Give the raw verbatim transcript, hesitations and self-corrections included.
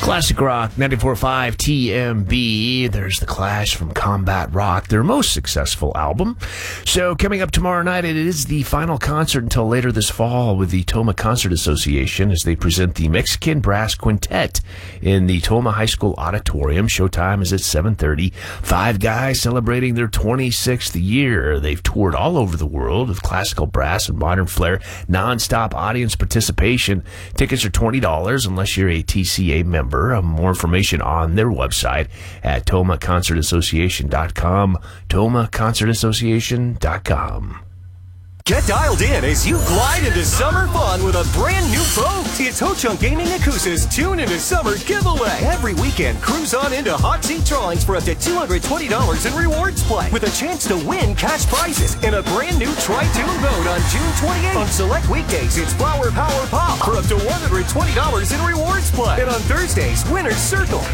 Classic Rock, ninety-four point five T M B. There's The Clash from Combat Rock, their most successful album. So coming up tomorrow night, it is the final concert until later this fall with the Toma Concert Association as they present the Mexican Brass Quintet in the Toma High School Auditorium. Showtime is at seven thirty. Five guys celebrating their twenty-sixth year. They've toured all over the world with classical brass and modern flair. Non-stop audience participation. Tickets are twenty dollars unless you're a T C A member. Um, more information on their website at toma concert association dot com. toma concert association dot com. Get dialed in as you glide into summer fun with a brand new boat. It's Ho-Chunk Gaming Yakuza's Tune into Summer giveaway. Every weekend, cruise on into hot seat drawings for up to two hundred twenty dollars in rewards play with a chance to win cash prizes in a brand new Tri-Tune boat on June twenty-eighth. On select weekdays, it's Flower Power Pop for up to one hundred twenty dollars in rewards play. And on Thursdays, Winner's Circle.